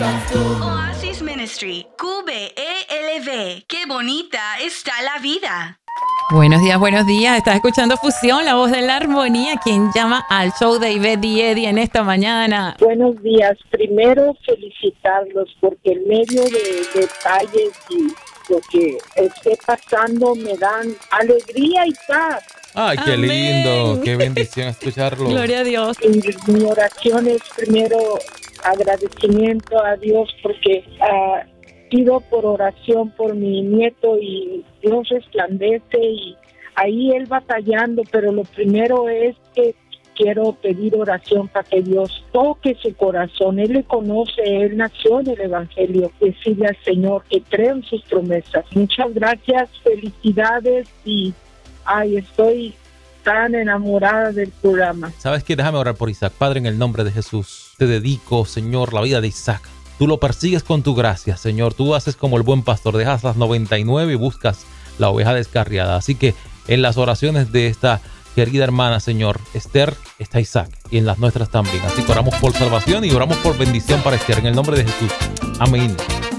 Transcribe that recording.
Oasis Ministry, QBELV. Qué bonita está la vida. Buenos días, buenos días. Estás escuchando Fusión, la voz de la armonía. ¿Quién llama al show de Ivette y Eddie en esta mañana? Buenos días. Primero, felicitarlos porque en medio de detalles y lo que esté pasando me dan alegría y paz. Ay, qué Amén. lindo, qué bendición escucharlo. Gloria a Dios. Y mi oración es primero agradecimiento a Dios porque pido por oración por mi nieto y Dios resplandece y ahí él batallando, pero lo primero es que quiero pedir oración para que Dios toque su corazón. Él le conoce, él nació en el Evangelio. Decirle al Señor que cree en sus promesas. Muchas gracias, felicidades y estoy tan enamorada del programa. ¿Sabes qué? Déjame orar por Isaac. Padre, en el nombre de Jesús, te dedico, Señor, la vida de Isaac. Tú lo persigues con tu gracia, Señor. Tú haces como el buen pastor, dejas las 99 y buscas la oveja descarriada. Así que en las oraciones de esta querida hermana, Señor, Esther, está Isaac, y en las nuestras también. Así que oramos por salvación y oramos por bendición para Esther, en el nombre de Jesús. Amén.